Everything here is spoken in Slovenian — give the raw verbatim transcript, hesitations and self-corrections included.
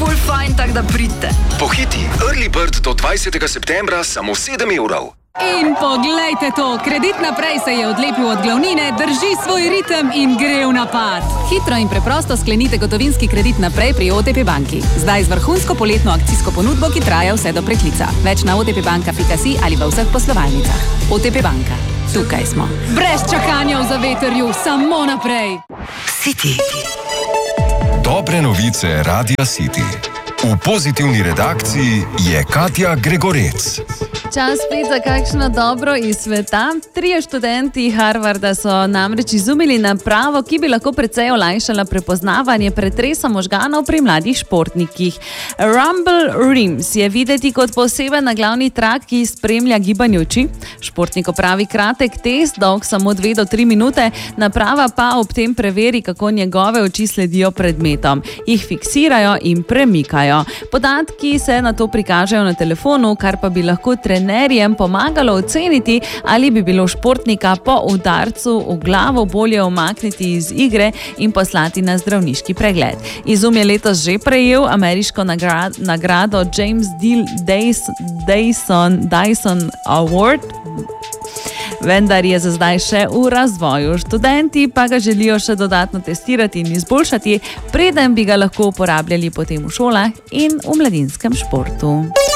ful fajn, tak da pridite. Pohiti, Early Bird do dvajsetega septembra samo sedem evrov. In poglejte to, Kredit naprej se je odlepil od glavnine, drži svoj ritem in gre v napad. Hitro in preprosto sklenite gotovinski kredit naprej pri O T P banki. Zdaj z vrhunsko poletno akcijsko ponudbo, ki traja vse do preklica. Več na otpbanka pika si ali v vseh poslovalnicah. O T P banka. Tukaj smo. Brez čakanja v zavetrju, samo naprej. City. Dobre novice Radia City. V pozitivni redakciji je Katja Gregorec. Čas spet za kakšno dobro iz sveta. Trije študenti Harvarda so namreč izumili napravo, ki bi lahko precej olajšala prepoznavanje pretresa možganov pri mladih športnikih. Rumble Rims je videti kot poseben naglavni trak, ki spremlja gibanje oči. Športnik opravi kratek test, dolg samo dve do tri minute, naprava pa ob tem preveri, kako njegove oči sledijo predmetom. Jih fiksirajo in premikajo. Podatki se nato prikažejo na telefonu, kar pa bi lahko trenerjem pomagalo oceniti, ali bi bilo športnika po udarcu v glavo bolje umakniti iz igre in poslati na zdravniški pregled. Izum je letos že prejel ameriško nagrad, nagrado James Dyson, Dyson Award, vendar je za zdaj še v razvoju. Študenti pa ga želijo še dodatno testirati in izboljšati, preden bi ga lahko uporabljali potem v šolah in v mladinskem športu.